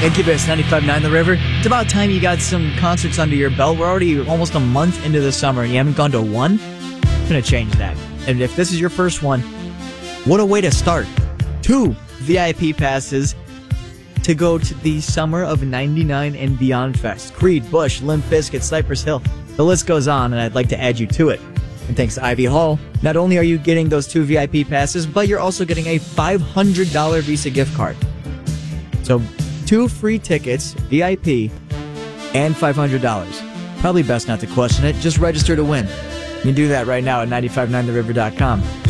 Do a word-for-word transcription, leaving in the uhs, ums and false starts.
Incubus, ninety-five point nine The River. It's about time you got some concerts under your belt. We're already almost a month into the summer and you haven't gone to one? I'm going to change that. And if this is your first one, what a way to start. Two V I P passes to go to the Summer of ninety-nine and Beyond Fest. Creed, Bush, Limp Bizkit, Cypress Hill. The list goes on, and I'd like to add you to it. And thanks to Ivy Hall, not only are you getting those two V I P passes, but you're also getting a five hundred dollars Visa gift card. So, two free tickets, V I P, and five hundred dollars. Probably best not to question it. Just register to win. You can do that right now at nine five nine the river dot com.